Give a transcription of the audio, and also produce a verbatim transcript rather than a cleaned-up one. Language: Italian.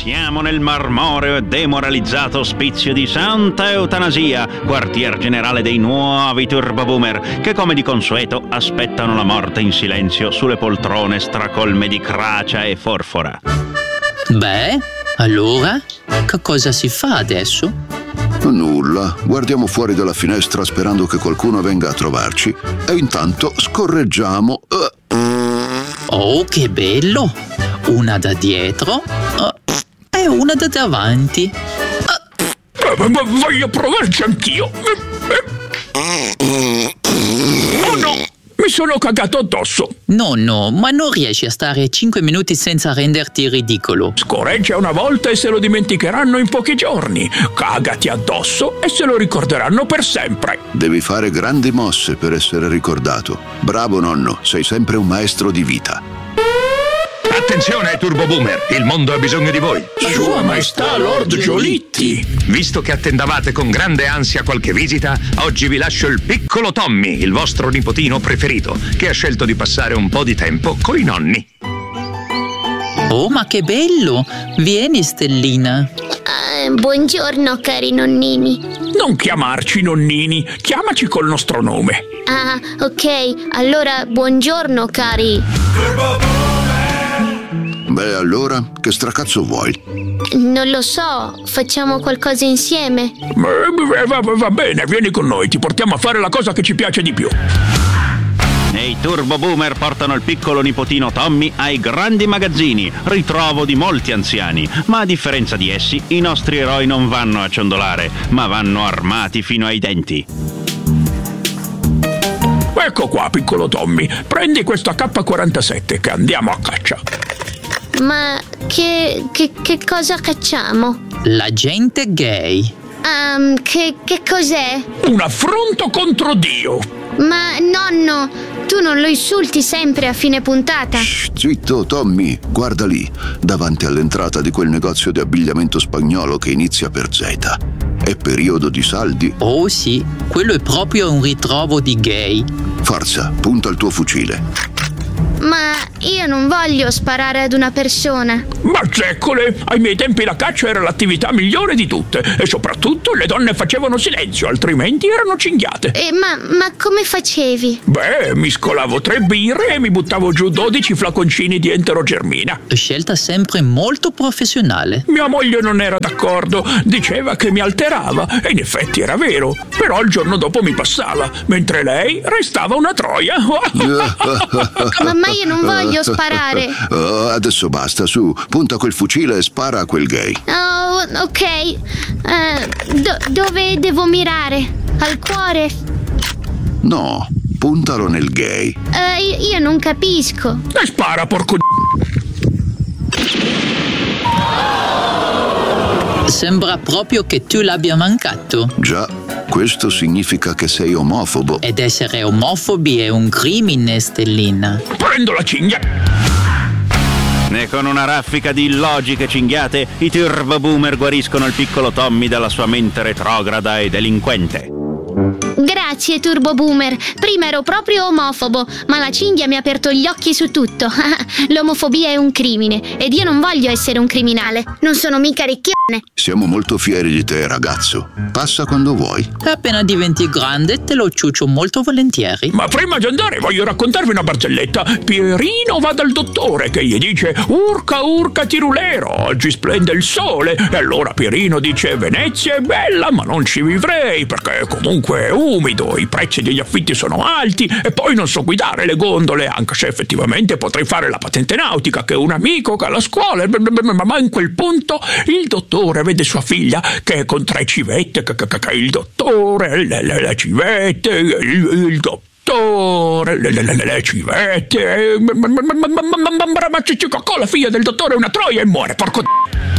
Siamo nel marmoreo e demoralizzato ospizio di Santa Eutanasia, quartier generale dei nuovi turboboomer, che come di consueto aspettano la morte in silenzio sulle poltrone stracolme di cracia e forfora. Beh, allora, che cosa si fa adesso? Nulla, guardiamo fuori dalla finestra sperando che qualcuno venga a trovarci e intanto scorreggiamo. Oh, che bello! Una da dietro e una da davanti. Ma voglio provarci anch'io. Oh no, mi sono cagato addosso. No, no, ma non riesci a stare cinque minuti senza renderti ridicolo. Scorreggia una volta e se lo dimenticheranno in pochi giorni. Cagati addosso e se lo ricorderanno per sempre. Devi fare grandi mosse per essere ricordato. Bravo nonno, sei sempre un maestro di vita. Attenzione, Turbo Boomer, il mondo ha bisogno di voi. Sua Maestà Lord Giolitti. Visto che attendavate con grande ansia qualche visita, oggi vi lascio il piccolo Tommy, il vostro nipotino preferito, che ha scelto di passare un po' di tempo coi nonni. Oh, ma che bello! Vieni, Stellina. Uh, buongiorno, cari nonnini. Non chiamarci nonnini, chiamaci col nostro nome. Ah, ok, allora buongiorno, cari. Beh, allora, che stracazzo vuoi? Non lo so, facciamo qualcosa insieme? Eh, va, va bene, vieni con noi, ti portiamo a fare la cosa che ci piace di più. E i Turbo Boomer portano il piccolo nipotino Tommy ai grandi magazzini, ritrovo di molti anziani. Ma a differenza di essi, i nostri eroi non vanno a ciondolare, ma vanno armati fino ai denti. Ecco qua, piccolo Tommy, prendi questo A K quarantasette che andiamo a caccia. Ma che, che, che cosa cacciamo? La gente gay. Um, che, che cos'è? Un affronto contro Dio. Ma nonno, tu non lo insulti sempre a fine puntata? Shh, zitto, Tommy, guarda lì, davanti all'entrata di quel negozio di abbigliamento spagnolo che inizia per Z. È periodo di saldi. Oh sì, quello è proprio un ritrovo di gay. Forza, punta il tuo fucile. Ma io non voglio sparare ad una persona. Ma zeccole, ai miei tempi la caccia era l'attività migliore di tutte e soprattutto le donne facevano silenzio, altrimenti erano cinghiate. Eh, ma, ma come facevi? Beh, mi scolavo tre birre e mi buttavo giù dodici flaconcini di enterogermina. Scelta sempre molto professionale. Mia moglie non era d'accordo, diceva che mi alterava e in effetti era vero, però il giorno dopo mi passava, mentre lei restava una troia. Mamma, io non voglio sparare. Oh, adesso basta, su, punta quel fucile e spara a quel gay. Oh, ok. Uh, do- dove devo mirare? Al cuore? No, puntalo nel gay. Uh, io, io non capisco. E spara, porco d***o. Sembra proprio che tu l'abbia mancato. Già, questo significa che sei omofobo. Ed essere omofobi è un crimine, Stellina. Prendo la cinghia. E con una raffica di illogiche cinghiate, i Turbo Boomer guariscono il piccolo Tommy dalla sua mente retrograda e delinquente. Grazie, Turbo Boomer. Prima ero proprio omofobo, ma la cinghia mi ha aperto gli occhi su tutto. L'omofobia è un crimine ed io non voglio essere un criminale. Non sono mica ricchione. Siamo molto fieri di te, ragazzo. Passa quando vuoi. Appena diventi grande te lo ciuccio molto volentieri. Ma prima di andare voglio raccontarvi una barzelletta. Pierino va dal dottore che gli dice: urca urca tirulero, oggi splende il sole. E allora Pierino dice: Venezia è bella ma non ci vivrei perché comunque è umido, i prezzi degli affitti sono alti e poi non so guidare le gondole, anche se effettivamente potrei fare la patente nautica che un amico che alla scuola. Ma in quel punto il dottore vede sua figlia che è con tre civette, che, che, che il dottore, le, le, le civette, il, il dottore, le, le, le, le civette, ma la figlia del dottore è una troia e muore, porco d***o.